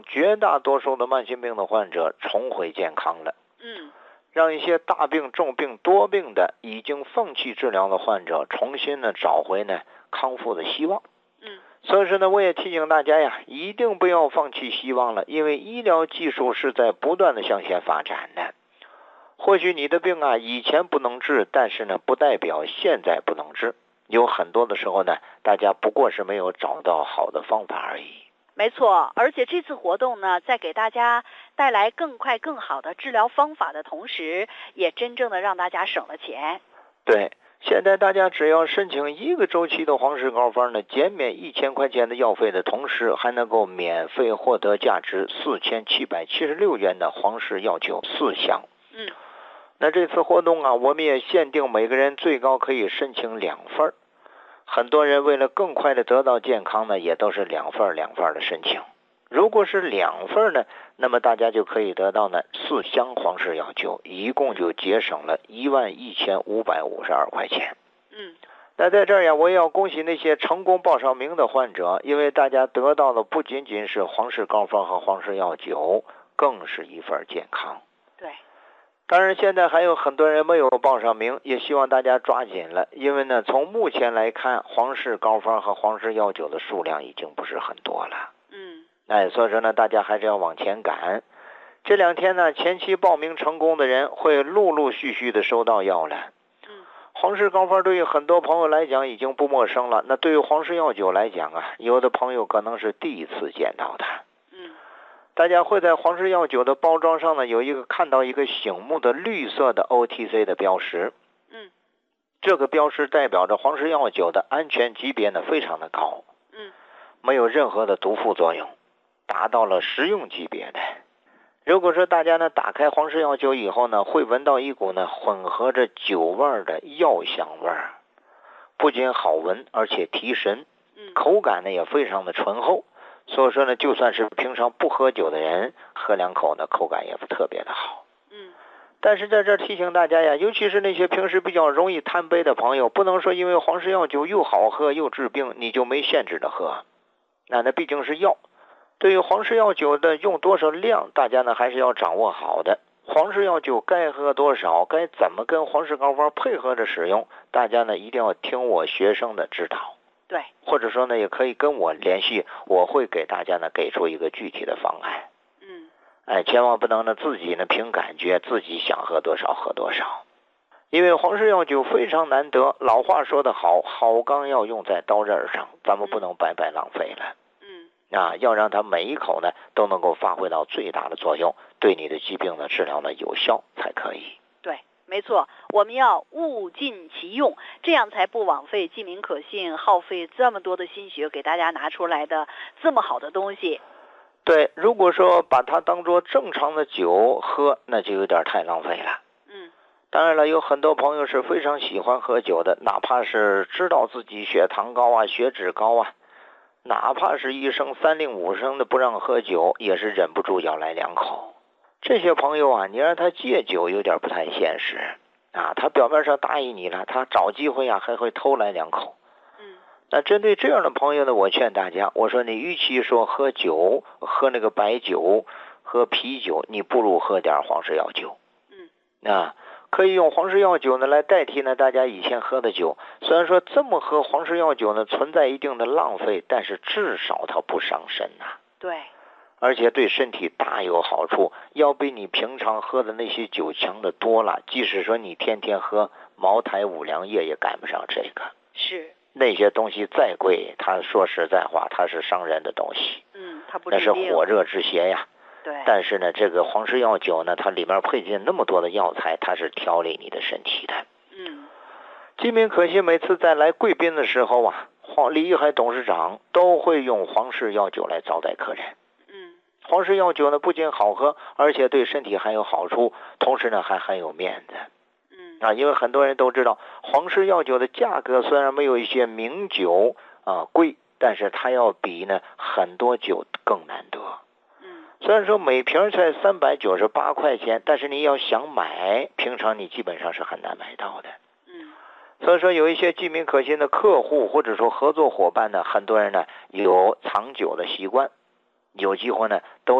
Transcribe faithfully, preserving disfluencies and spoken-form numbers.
绝大多数的慢性病的患者重回健康了。 嗯， 让一些大病、重病、多病的已经放弃治疗的患者重新呢找回呢康复的希望。 嗯， 所以说呢，我也提醒大家呀，一定不要放弃希望了，因为医疗技术是在不断的向前发展的。或许你的病啊以前不能治，但是呢不代表现在不能治。有很多的时候呢，大家不过是没有找到好的方法而已。 没错，而且这次活动呢，在给大家带来更快更好的治疗方法的同时，也真正的让大家省了钱。 对，现在大家只要申请一个周期的黄氏膏方呢，减免一千块钱的药费的同时，还能够免费获得价值四千七百七十六元的黄氏药酒四箱。 嗯， 那这次活动啊，我们也限定每个人最高可以申请两份。很多人为了更快的得到健康呢，也都是两份两份的申请。如果是两份呢，那么大家就可以得到呢四箱黄氏药酒，一共就节省了一万一千五百五十二块钱。 嗯， 那在这儿呀，我也要恭喜那些成功报上名的患者，因为大家得到的不仅仅是黄氏膏方和黄氏药酒，更是一份健康。 对。 当然现在还有很多人没有报上名，也希望大家抓紧了，因为呢从目前来看，黄氏膏方和黄氏药酒的数量已经不是很多了。 嗯， 哎，所以说呢大家还是要往前赶。这两天呢前期报名成功的人会陆陆续续的收到药了。 嗯， 黄氏膏方对于很多朋友来讲已经不陌生了，那对于黄氏药酒来讲啊，有的朋友可能是第一次见到它。大家会在黄氏药酒的包装上呢，有一个看到一个醒目的绿色的 O T C 的标识。 嗯， 这个标识代表着黄氏药酒的安全级别呢非常的高。 嗯， 没有任何的毒副作用，达到了食用级别的。如果说大家呢打开黄氏药酒以后呢，会闻到一股呢混合着酒味的药香味，不仅好闻，而且提神。口感呢也非常的醇厚。所以说呢，就算是平常不喝酒的人，喝两口呢，口感也特别的好。 嗯， 但是在这儿提醒大家呀，尤其是那些平时比较容易贪杯的朋友，不能说因为黄氏药酒又好喝又治病，你就没限制的喝。那那毕竟是药，对于黄氏药酒的用多少量，大家呢还是要掌握好的。黄氏药酒该喝多少，该怎么跟黄氏膏方配合着使用，大家呢一定要听我学生的指导。 对， 或者说呢，也可以跟我联系，我会给大家呢给出一个具体的方案。 嗯， 哎，千万不能呢自己呢凭感觉，自己想喝多少喝多少。因为黄氏药酒非常难得，老话说得好，好钢要用在刀刃上，咱们不能白白浪费了。 嗯， 啊，要让它每一口呢都能够发挥到最大的作用，对你的疾病的治疗呢有效才可以。 对。没错，我们要物尽其用，这样才不枉费既明可信，耗费这么多的心血给大家拿出来的这么好的东西。 对，如果说把它当作正常的酒喝，那就有点太浪费了。 嗯， 当然了，有很多朋友是非常喜欢喝酒的，哪怕是知道自己血糖高啊、血脂高啊，哪怕是医生三令五申的不让喝酒，也是忍不住要来两口。这些朋友啊，你让他戒酒有点不太现实啊，他表面上答应你了，他找机会啊还会偷来两口。 嗯， 那针对这样的朋友呢，我劝大家，我说你与其说喝酒，喝那个白酒，喝啤酒，你不如喝点黄氏药酒。 嗯， 啊，可以用黄氏药酒呢来代替呢大家以前喝的酒。虽然说这么喝黄氏药酒呢存在一定的浪费，但是至少它不伤身呐、啊。 对。 而且对身体大有好处，要比你平常喝的那些酒强的多了。即使说你天天喝茅台、五粮液，也赶不上这个。 是那些东西再贵，它说实在话，它是伤人的东西。 嗯，它不那是火热之邪呀。 对。 但是呢，这个黄氏药酒呢，它里面配进那么多的药材，它是调理你的身体的。 嗯。 机敏可惜每次在来贵宾的时候啊，黄李一海董事长都会用黄氏药酒来招待客人。黄氏药酒呢不仅好喝，而且对身体还有好处，同时呢还很有面子。 嗯啊，因为很多人都知道，黄氏药酒的价格虽然没有一些名酒啊贵，但是它要比呢很多酒更难得。 嗯， 虽然说每瓶才三百九十八块钱，但是你要想买，平常你基本上是很难买到的。 嗯， 所以说有一些机敏可信的客户或者说合作伙伴呢，很多人呢有藏酒的习惯。有机会呢，都